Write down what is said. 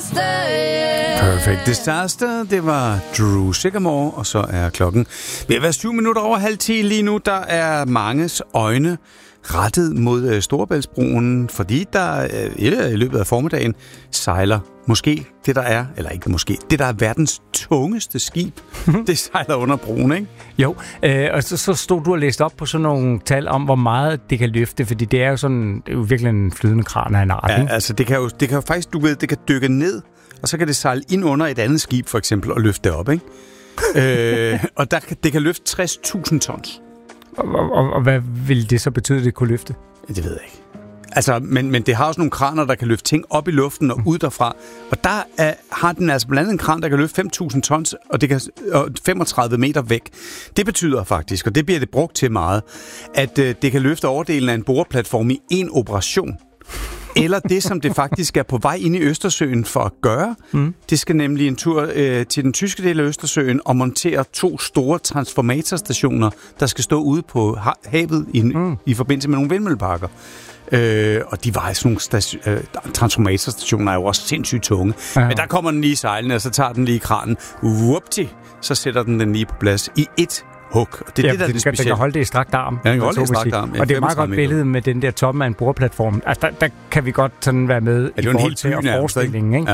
Perfect Disaster, det var Drew Sycamore, og så er klokken ved at være 7 minutter over 9:30 lige nu. Der er manges øjne rettet mod Storebæltsbroen, fordi der i løbet af formiddagen sejler måske det, der er, eller ikke måske, det, der er verdens tungeste skib, det sejler under broen, ikke? Jo, og så stod du og læste op på sådan nogle tal om, hvor meget det kan løfte, fordi det er jo sådan, det er jo virkelig en flydende kran af en art, ikke? Ja, altså det kan jo faktisk, du ved, det kan dykke ned, og så kan det sejle ind under et andet skib, for eksempel, og løfte det op, ikke? Og det kan løfte 60.000 tons. Og hvad vil det så betyde, det kunne løfte? Det ved jeg ikke. Altså, men det har også nogle kraner, der kan løfte ting op i luften og ud derfra. Og der har den altså blandt andet en kran, der kan løfte 5.000 tons, og det kan 35 meter væk. Det betyder faktisk, og det bliver det brugt til meget, at det kan løfte overdelen af en boreplatform i en operation. Eller det, som det faktisk er på vej ind i Østersøen for at gøre. Det skal nemlig en tur til den tyske del af Østersøen og montere 2 store transformatorstationer, der skal stå ude på havet i forbindelse med nogle vindmølleparker. Og de var sådan nogle transformatorstationer er jo også sindssygt tunge. Ja. Men der kommer den lige sejlende, og så tager den lige kranen. Så sætter den lige på plads i et hug. Og det er det, der er det specielle. Den kan holde det i strakt arm. Ja, den kan holde det i strakt arm. Og det er et meget godt billede med den der toppen af en boreplatform. Altså, der kan vi godt sådan være med i forhold til forestillingen, ikke?